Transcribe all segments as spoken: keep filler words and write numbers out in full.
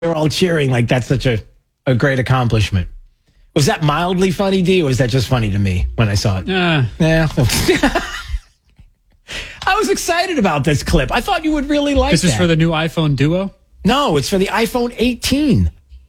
They're all cheering like that's such a, a great accomplishment. Was that mildly funny, D, or was that just funny to me when I saw it? Uh, yeah. I was excited about this clip. I thought you would really like this that. This is for the new iPhone Duo? No, it's for the iPhone eighteen.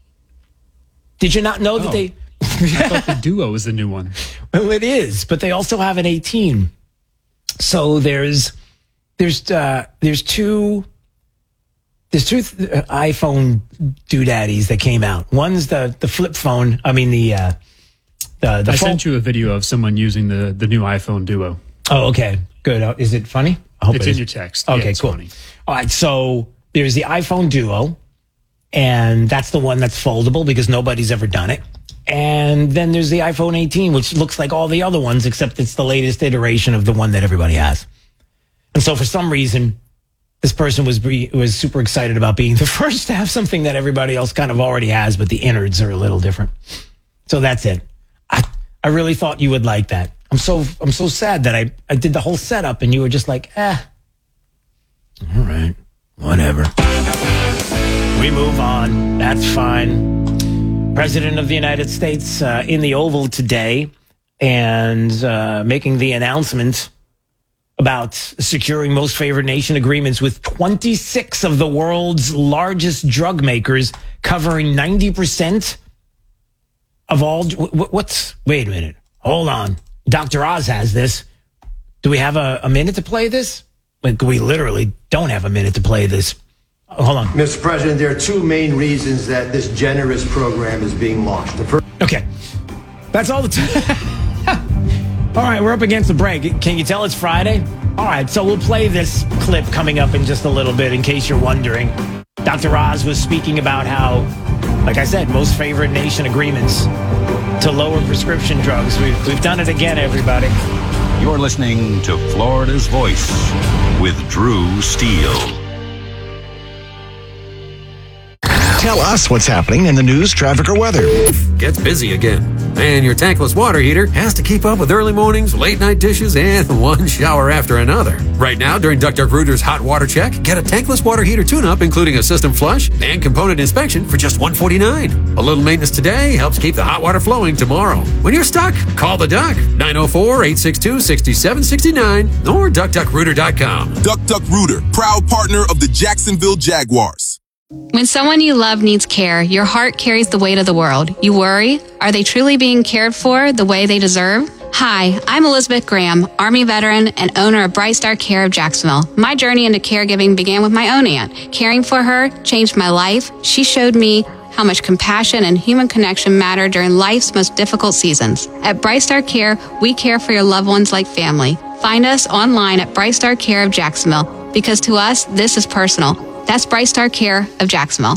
Did you not know that oh. they... I thought the Duo was the new one. Well, it is, but they also have an eighteen. So there's there's uh, there's two... There's two th- iPhone doodaddies that came out. One's the, the flip phone. I mean, the... Uh, the, the I phone. sent you a video of someone using the, the new iPhone Duo. Oh, okay. Good. Uh, is it funny? I hope it's it in is. your text. Okay, yeah, it's cool. Funny. All right, so there's the iPhone Duo, and that's the one that's foldable because nobody's ever done it. And then there's the iPhone eighteen, which looks like all the other ones, except it's the latest iteration of the one that everybody has. And so for some reason... This person was was super excited about being the first to have something that everybody else kind of already has, but the innards are a little different. So that's it. I I really thought you would like that. I'm so I'm so sad that I, I did the whole setup and you were just like, eh. All right, whatever. We move on. That's fine. President of the United States uh, in the Oval today and uh, making the announcement about securing most favored nation agreements with twenty-six of the world's largest drug makers, covering ninety percent of all. What's, wait a minute. Hold on. Doctor Oz has this. Do we have a, a minute to play this? We literally don't have a minute to play this. Hold on. Mister President, there are two main reasons that this generous program is being launched. The first- okay. That's all the time. All right, we're up against the break. Can you tell it's Friday? All right, so we'll play this clip coming up in just a little bit in case you're wondering. Doctor Oz was speaking about how, like I said, most favored nation agreements to lower prescription drugs. We've, we've done it again, everybody. You're listening to Florida's Voice with Drew Steele. Tell us what's happening in the news, traffic, or weather. Gets busy again. And your tankless water heater has to keep up with early mornings, late night dishes, and one shower after another. Right now, during Duck Duck Rooter's Hot Water Check, get a tankless water heater tune-up, including a system flush and component inspection for just one hundred forty-nine dollars. A little maintenance today helps keep the hot water flowing tomorrow. When you're stuck, call the Duck, nine oh four, eight six two, six seven six nine, or duck duck rooter dot com. Duck Duck Rooter, proud partner of the Jacksonville Jaguars. When someone you love needs care, your heart carries the weight of the world. You worry, are they truly being cared for the way they deserve? Hi, I'm Elizabeth Graham, Army veteran and owner of Bright Star Care of Jacksonville. My journey into caregiving began with my own aunt. Caring for her changed my life. She showed me how much compassion and human connection matter during life's most difficult seasons. At Bright Star Care, we care for your loved ones like family. Find us online at Bright Star Care of Jacksonville, because to us, this is personal. That's Bright Star Care of Jacksonville.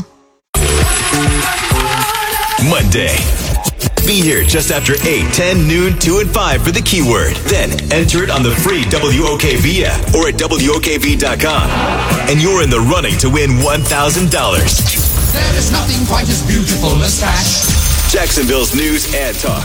Monday. Be here just after eight, ten, noon, two, and five for the keyword. Then enter it on the free W O K V app or at W O K V dot com. And you're in the running to win one thousand dollars. There is nothing quite as beautiful as cash. Jacksonville's news and talk.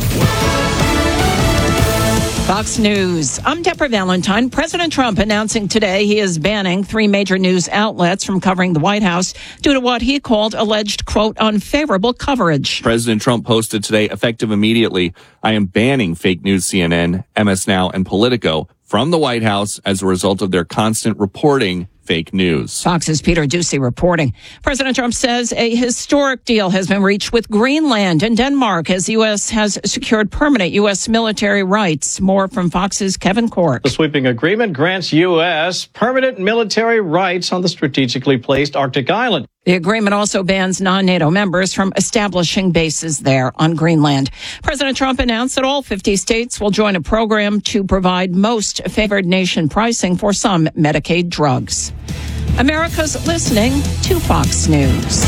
Fox News. I'm Deborah Valentine. President Trump announcing today he is banning three major news outlets from covering the White House due to what he called alleged, quote, unfavorable coverage. President Trump posted today, effective immediately, I am banning fake news C N N, M S Now, and Politico from the White House as a result of their constant reporting fake news. Fox's Peter Ducey reporting. President Trump says a historic deal has been reached with Greenland and Denmark as the U S has secured permanent U S military rights. More from Fox's Kevin Cork. The sweeping agreement grants U S permanent military rights on the strategically placed Arctic island. The agreement also bans non-NATO members from establishing bases there on Greenland. President Trump announced that all fifty states will join a program to provide most favored nation pricing for some Medicaid drugs. America's listening to Fox News.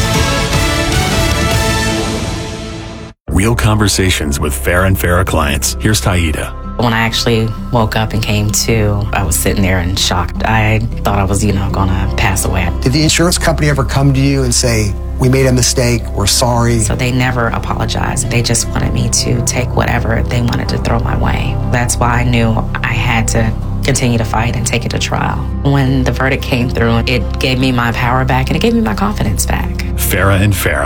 Real conversations with Fair and Farah clients. Here's Taida. When I actually woke up and came to, I was sitting there in shock. I thought I was, you know, going to pass away. Did the insurance company ever come to you and say, we made a mistake, we're sorry? So they never apologized. They just wanted me to take whatever they wanted to throw my way. That's why I knew I had to continue to fight and take it to trial. When the verdict came through, it gave me my power back and it gave me my confidence back. Farah and Farah.